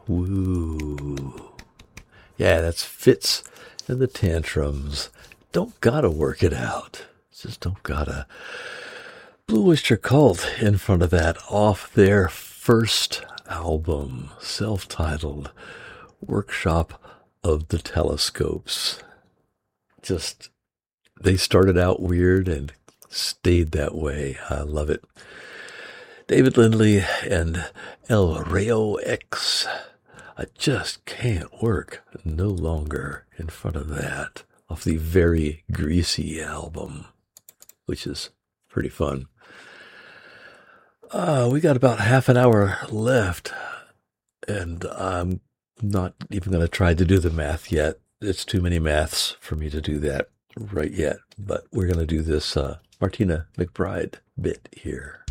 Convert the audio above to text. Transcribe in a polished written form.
Woo. Yeah, that's Fitz and the Tantrums. Don't gotta work it out. Just don't gotta. Blue Oyster Cult in front of that off their first album, self-titled Workshop of the Telescopes. Just, they started out weird and stayed that way. I love it. David Lindley and El Rayo X. I just can't work no longer in front of that off the Very Greasy album, which is pretty fun. We got about half an hour left, and I'm not even going to try to do the math yet. It's too many maths for me to do that right yet, but we're going to do this Martina McBride bit here.